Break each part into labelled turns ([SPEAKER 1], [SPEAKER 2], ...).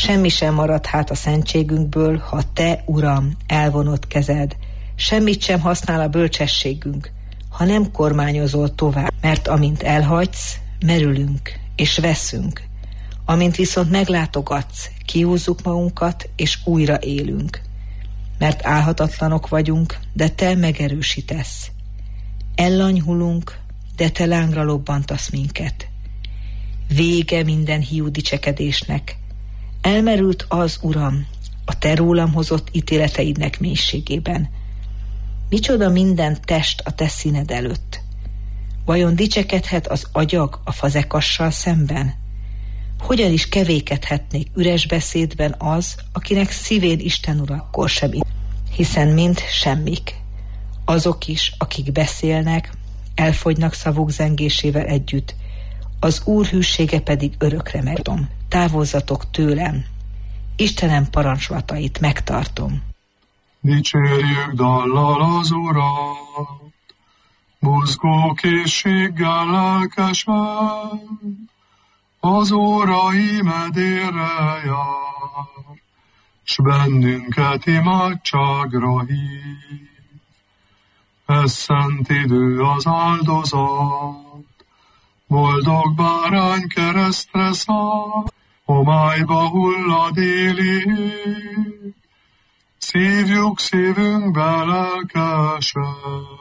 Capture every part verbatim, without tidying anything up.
[SPEAKER 1] Semmi sem marad hát a szentségünkből, ha te, Uram, elvonod kezed. Semmit sem használ a bölcsességünk, ha nem kormányozol tovább, mert amint elhagysz, merülünk és veszünk. Amint viszont meglátogatsz, kihúzzuk magunkat, és újra élünk. Mert álhatatlanok vagyunk, de te megerősítesz. Ellanyhulunk, de te lángra lobbantasz minket. Vége minden hiú dicsekedésnek. Elmerült az, Uram, a te rólam hozott ítéleteidnek mélységében. Micsoda minden test a te színed előtt? Vajon dicsekedhet az agyag a fazekassal szemben? Hogyan is kevékedhetnék üres beszédben az, akinek szívén Isten urakkor sem, hiszen mind semmik. Azok is, akik beszélnek, elfogynak szavuk zengésével együtt, az Úr hűsége pedig örökre megtartom. Távozzatok tőlem, Istenem parancslatait megtartom.
[SPEAKER 2] Dicsérjük dallal az Urat, buzgó készséggel lelkesen, az órai medére jár, s bennünket imádságra hív. Ez szent idő az áldozat, boldog bárány keresztre száll, homályba hull a déli ég, szívjuk szívünkbe lelkesen,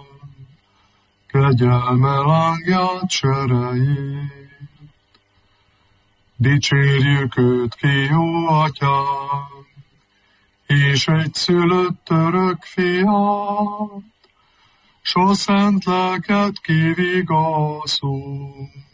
[SPEAKER 2] kegyelme lángját serejét. Dicsérjük őt ki, jó atyánk, és egy szülött örök fiát, s a szent lelket kivigaszol.